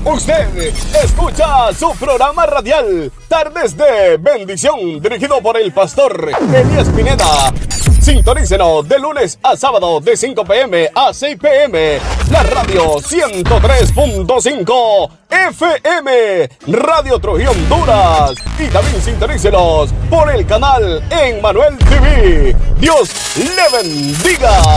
Usted escucha su programa radial Tardes de Bendición, dirigido por el pastor Elías Pineda. Sintonícenos de lunes a sábado de 5 p.m. a 6 p.m. La radio 103.5 FM, Radio Trujillo, Honduras. Y también sintonícenos por el canal Emmanuel TV. Dios le bendiga.